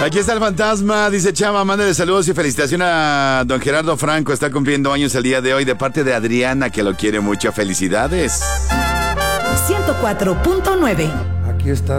Aquí está el fantasma, dice Chama, mándale saludos y felicitación a don Gerardo Franco, está cumpliendo años el día de hoy de parte de Adriana, que lo quiere mucho, felicidades. 104.9. Aquí está